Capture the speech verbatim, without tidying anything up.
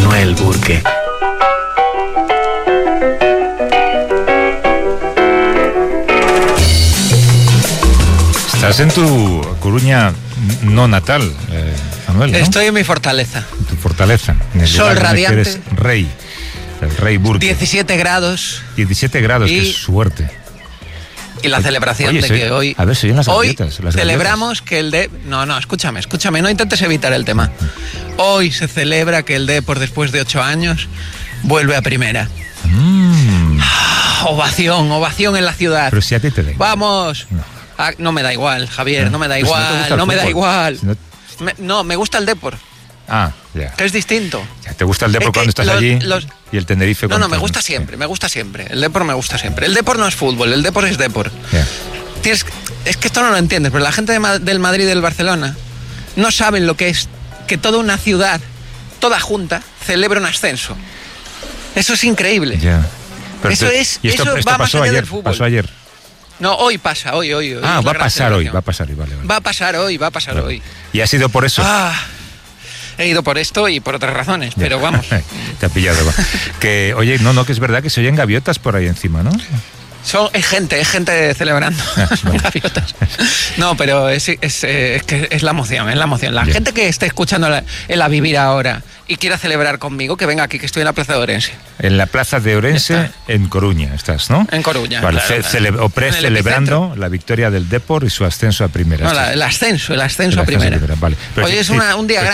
Manuel Burke. Estás en tu Coruña no natal, eh, Manuel, ¿no? Estoy en mi fortaleza. En tu fortaleza. En el Sol lugar donde radiante. eres rey. El rey Burke. diecisiete grados. diecisiete grados, Y- qué suerte. Y la celebración Oye, de soy- que hoy... a ver, se oyen las hoy gaviotas, las celebramos que el de... No, no, escúchame, escúchame, no intentes evitar el tema. Hoy se celebra que el Depor, después de ocho años, vuelve a primera. Mm, Ah, ovación, ovación en la ciudad. pero si a ti te da igual. Vamos. No. Ah, no me da igual, Javier, no me da Pues si no te igual, gusta el no me da fútbol. igual. Si no- Me- no, me gusta el Depor, Ah, ya. que es distinto. Ya, ¿te gusta el Depor Es que cuando estás los- allí? los- Y el Tenerife No, cuando no, me estás- gusta siempre, me gusta siempre. El Depor me gusta siempre. El Depor no es fútbol, el Depor es Depor. Ya. Tienes, es que esto no lo entiendes, pero la gente de Ma- del Madrid y del Barcelona no saben lo que es que toda una ciudad, toda junta, celebra un ascenso. Eso es increíble. Ya. Pero Eso te- es- y esto, eso esto va más pasó allá ayer, del fútbol. pasó ayer. No, hoy pasa, hoy, hoy. hoy Ah, es la va a gran pasar hoy, celebración. va a pasar hoy, vale, vale. Va a pasar hoy, va a pasar Vale. hoy. Y ha sido por eso. Ah, he ido por esto y por otras razones, pero vamos. Te ha pillado. Va. Que, oye, no, no, que es verdad que se oyen gaviotas por ahí encima, ¿no? Son, es gente, es gente celebrando. Ah, vale. Gaviotas. No, pero es, es, eh, es que es la emoción, es la emoción. La Bien. gente que esté escuchando la, el A Vivir ahora y quiera celebrar conmigo, que venga aquí, que estoy en la Plaza de Orense, En la plaza de Orense, Ya está. en Coruña, estás, ¿no? en Coruña. Vale, claro, ce- claro. cele- o En el pre-celebrando la victoria del Depor y su ascenso a primera. No, estás. la- el ascenso, el ascenso El a ascenso a primera. primera, vale. Pero Hoy sí, es sí, una- un día pues